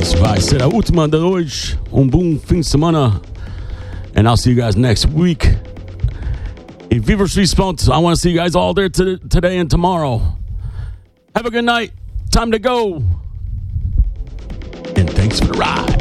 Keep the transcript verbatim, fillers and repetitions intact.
Esse vai ser a última de hoje. Um bom fim de semana. And I'll see you guys next week. E viva os três pontos. I want to see you guys all there t- today and tomorrow. Have a good night. Time to go. And thanks for the ride.